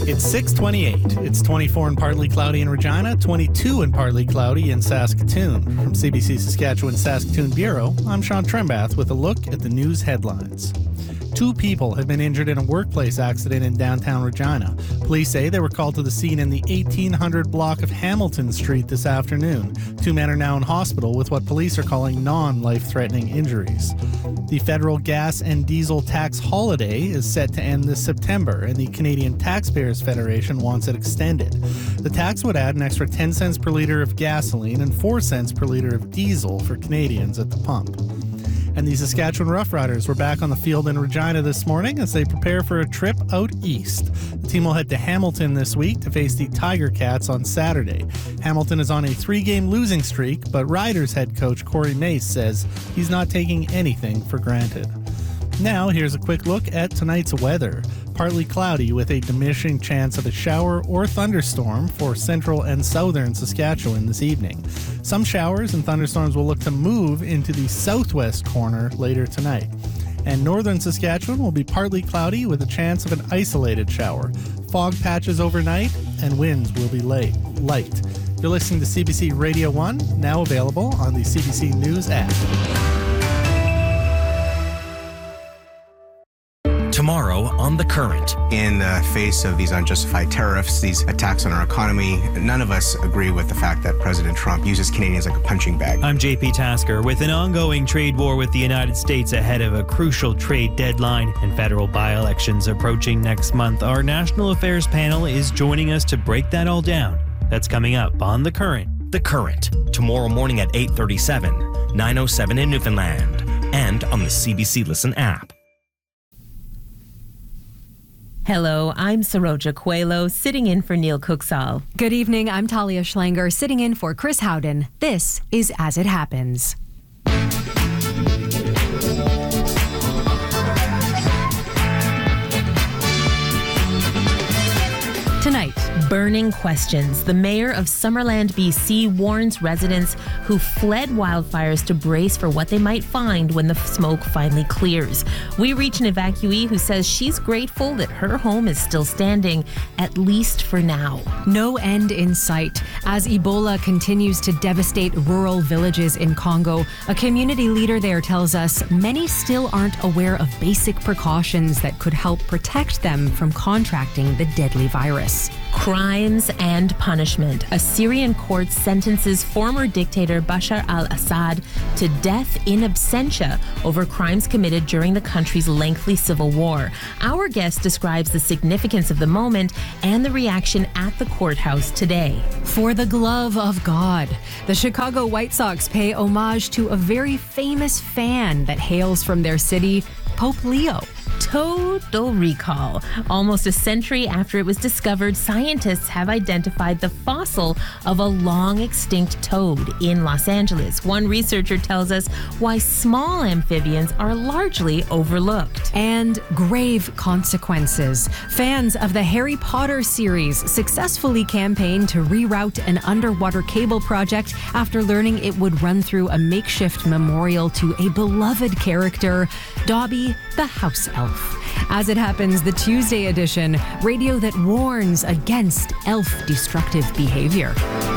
It's 6:28. It's 24 and partly cloudy in Regina, 22 and partly cloudy in Saskatoon. From CBC Saskatchewan Saskatoon Bureau, I'm Sean Trembath with a look at the news headlines. 2 people have been injured in a workplace accident in downtown Regina. Police say they were called to the scene in the 1800 block of Hamilton Street this afternoon. 2 men are now in hospital with what police are calling non-life-threatening injuries. The federal gas and diesel tax holiday is set to end this September, and the Canadian Taxpayers Federation wants it extended. The tax would add an extra 10 cents per litre of gasoline and 4 cents per litre of diesel for Canadians at the pump. And the Saskatchewan Roughriders were back on the field in Regina this morning as they prepare for a trip out east. The team will head to Hamilton this week to face the Tiger Cats on Saturday. Hamilton is on a 3-game losing streak, but Riders head coach Corey Mace says he's not taking anything for granted. Now, here's a quick look at tonight's weather. Partly cloudy with a diminishing chance of a shower or thunderstorm for central and southern Saskatchewan this evening. Some showers and thunderstorms will look to move into the southwest corner later tonight. And northern Saskatchewan will be partly cloudy with a chance of an isolated shower. Fog patches overnight and winds will be light. You're listening to CBC Radio 1, now available on the CBC News app. Tomorrow on The Current. In the face of these unjustified tariffs, these attacks on our economy, none of us agree with the fact that President Trump uses Canadians like a punching bag. I'm JP Tasker. With an ongoing trade war with the United States ahead of a crucial trade deadline and federal by-elections approaching next month, our National Affairs panel is joining us to break that all down. That's coming up on The Current. The Current, tomorrow morning at 8:37, 9:07 in Newfoundland, and on the CBC Listen app. Hello, I'm Saroja Coelho, sitting in for Neil Cooksall. Good evening, I'm Talia Schlanger, sitting in for Chris Howden. This is As It Happens. Tonight, burning questions. The mayor of Summerland, BC warns residents who fled wildfires to brace for what they might find when the smoke finally clears. We reach an evacuee who says she's grateful that her home is still standing, at least for now. No end in sight. As Ebola continues to devastate rural villages in Congo, a community leader there tells us many still aren't aware of basic precautions that could help protect them from contracting the deadly virus. Crimes and punishment. A Syrian court sentences former dictator Bashar al-Assad to death in absentia over crimes committed during the country's lengthy civil war. Our guest describes the significance of the moment and the reaction at the courthouse today. For the glove of God, the Chicago White Sox pay homage to a very famous fan that hails from their city, Pope Leo. Total recall. Almost a century after it was discovered, scientists have identified the fossil of a long-extinct toad in Los Angeles. One researcher tells us why small amphibians are largely overlooked. And grave consequences. Fans of the Harry Potter series successfully campaigned to reroute an underwater cable project after learning it would run through a makeshift memorial to a beloved character, Dobby the House Elf. As It Happens, the Tuesday edition, radio that warns against elf destructive behavior.